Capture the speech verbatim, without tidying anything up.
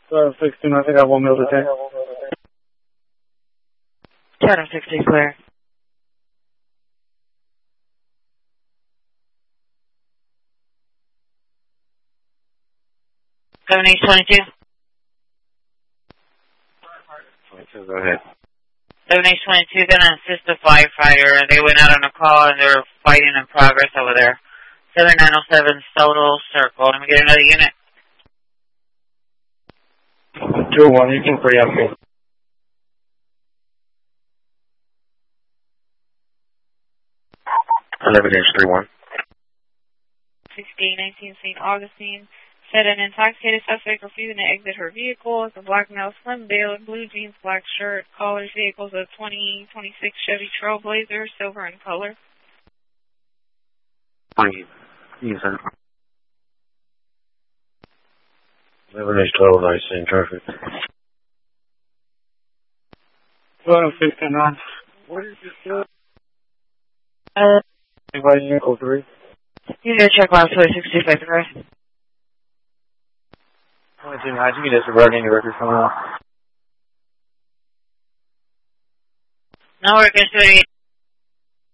twelve sixteen, I think I got one meal to take. Chatham sixty, clear. seven H twenty-two. twenty-two, go ahead. seven H twenty-two, gonna assist the firefighter. They went out on a call and they're fighting in progress over there. seven nine oh seven Soto Circle. Let me get another unit. two one, you can free up here. eleven H three one. sixteen nineteen Saint Augustine. Said an intoxicated suspect refusing to exit her vehicle. It's a black male, slim build, blue jeans, black shirt. Caller's vehicle is a twenty twenty-six Chevy Trailblazer, silver in color. twenty. Yes, sir. eleven H twelve, I see in traffic. twelve sixty-nine. What is this? Uh, anybody in code three? You need to check last twenty sixty-five, right? twenty-two nine, you can disregard any records coming out. No, we're going to